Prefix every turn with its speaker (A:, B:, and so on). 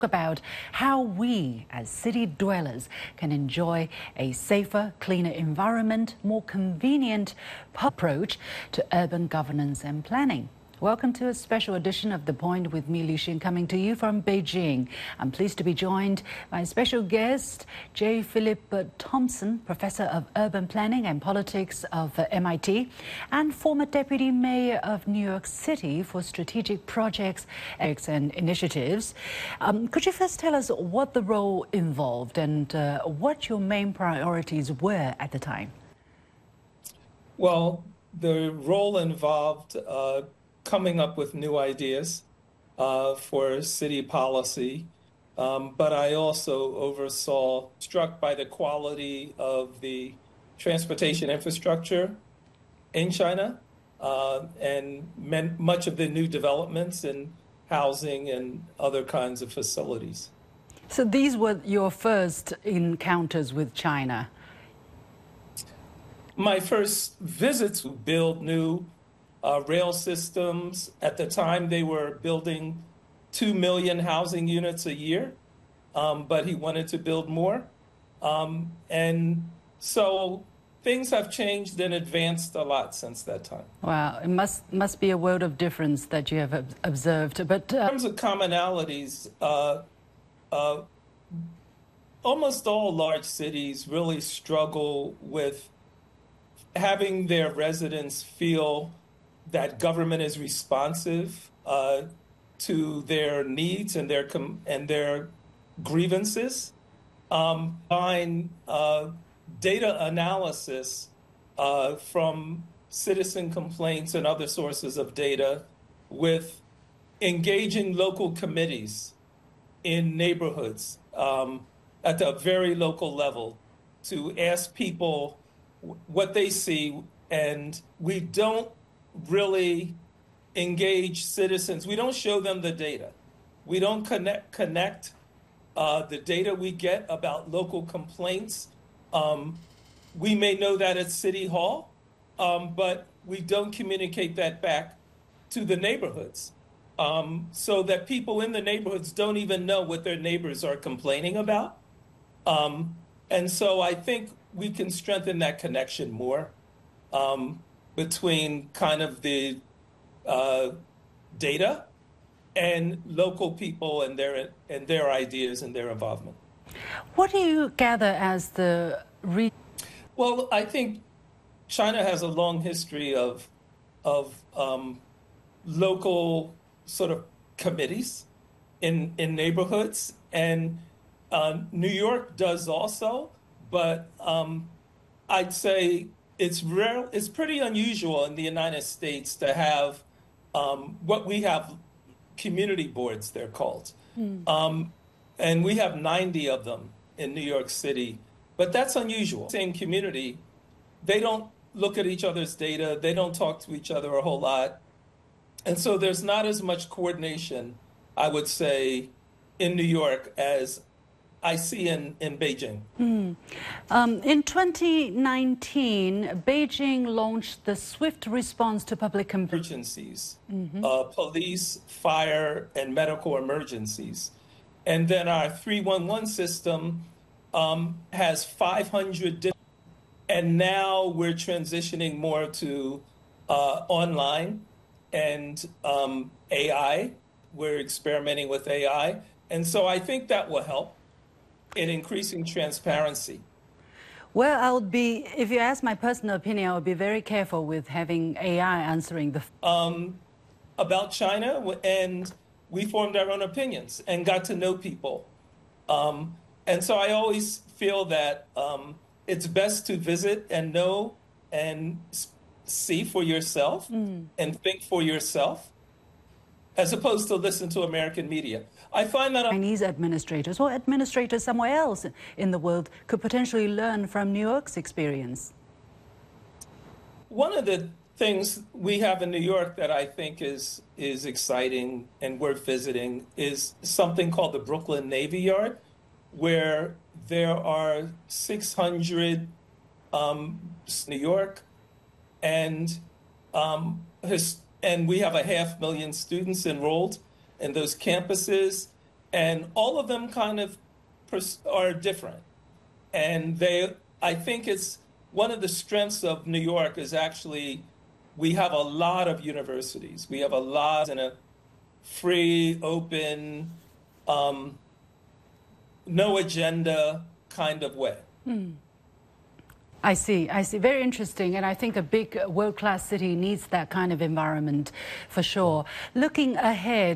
A: About how we as city dwellers can enjoy a safer, cleaner environment, more convenient approach to urban governance and planning. Welcome to a special edition of The Point with me, Li Xin, coming to you from Beijing. I'm pleased to be joined by special guest J. Philip Thompson, Professor of Urban Planning and Politics of MIT, and former Deputy Mayor of New York City for Strategic Projects and Initiatives. Could you first tell us what the role involved and what your main priorities were at the time?
B: Well, the role involved coming up with new ideas for city policy, but I also oversaw, struck by the quality of the transportation infrastructure in China and much of the new developments in housing and other kinds of facilities.
A: So these were your first encounters with China?
B: My first visits to build new rail systems. At the time, they were building 2 million housing units a year, but he wanted to build more. And so things have changed and advanced a lot since that time.
A: Wow, it must be a world of difference that you have observed. But
B: in terms of commonalities, almost all large cities really struggle with having their residents feel that government is responsive to their needs and their grievances. Find data analysis from citizen complaints and other sources of data with engaging local committees in neighborhoods at a very local level to ask people what they see. And we don't really engage citizens. We don't show them the data. We don't connect the data we get about local complaints. We may know that at City Hall, but we don't communicate that back to the neighborhoods, so that people in the neighborhoods don't even know what their neighbors are complaining about. And so I think we can strengthen that connection more between kind of the data and local people and their ideas and their involvement.
A: What do you gather as the
B: Well, I think China has a long history of local sort of committees in neighborhoods, and New York does also, but I'd say it's rare. It's pretty unusual in the United States to have what we have, community boards, they're called. And we have 90 of them in New York City, but that's unusual. Same community, they don't look at each other's data, they don't talk to each other a whole lot. And so there's not as much coordination, I would say, in New York as I see in Beijing.
A: In 2019, Beijing launched the swift response to public
B: emergencies, police, fire, and medical emergencies. And then our 311 system has 500 and now we're transitioning more to online and AI. We're experimenting with AI. And so I think that will help in increasing transparency.
A: Well, if you ask my personal opinion, I would be very careful with having AI answering the...
B: About China, and we formed our own opinions and got to know people. And so I always feel that it's best to visit and know and see for yourself and think for yourself, as opposed to listen to American media. I find that
A: Chinese administrators or administrators somewhere else in the world could potentially learn from New York's experience.
B: One of the things we have in New York that I think is exciting and worth visiting is something called the Brooklyn Navy Yard, where there are 600 New York, and we have 500,000 students enrolled in those campuses, And all of them kind of are different. And I think it's one of the strengths of New York is actually we have a lot of universities. We have a lot in a free, open, no agenda kind of way.
A: I see. Very interesting. And I think a big world-class city needs that kind of environment for sure. Looking ahead,